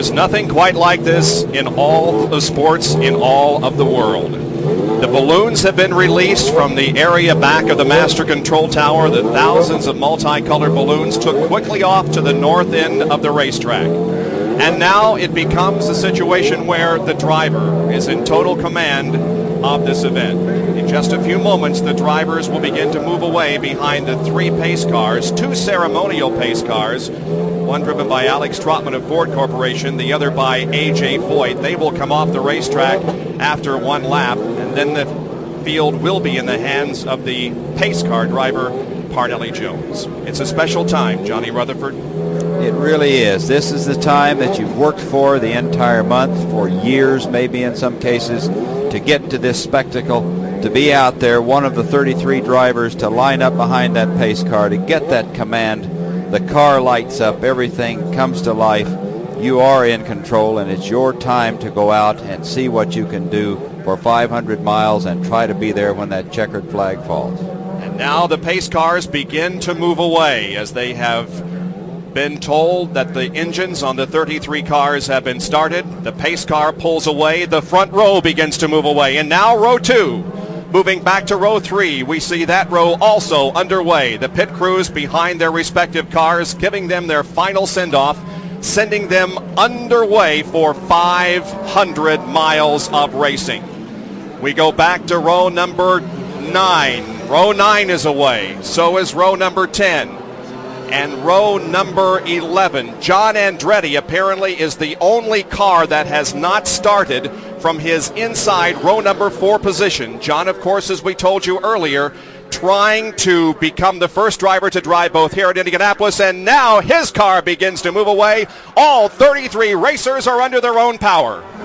There's nothing quite like this in all the sports in all of the world. The balloons have been released from the area back of the master control tower. The thousands of multicolored balloons took quickly off to the north end of the racetrack. And now it becomes a situation where the driver is in total command of this event. In just a few moments, the drivers will begin to move away behind the 3 pace cars, 2 ceremonial pace cars, one driven by Alex Trotman of Ford Corporation, the other by A.J. Foyt. They will come off the racetrack after 1 lap, and then the field will be in the hands of the pace car driver, Parnelli Jones. It's a special time, Johnny Rutherford. It really is. This is the time that you've worked for the entire month, for years maybe in some cases, to get to this spectacle, to be out there, one of the 33 drivers, to line up behind that pace car, to get that command. The car lights up, everything comes to life. You are in control, and it's your time to go out and see what you can do for 500 miles and try to be there when that checkered flag falls. And now the pace cars begin to move away as they have been told that the engines on the 33 cars have been started. The pace car pulls away. The front row begins to move away. And now row 2. Moving back to row 3, we see that row also underway. The pit crews behind their respective cars, giving them their final send-off, sending them underway for 500 miles of racing. We go back to row number 9. Row 9 is away. So is row number 10. And row number 11, John Andretti apparently is the only car that has not started from his inside row number 4 position. John, of course, as we told you earlier, trying to become the first driver to drive both here at Indianapolis, and now his car begins to move away. All 33 racers are under their own power.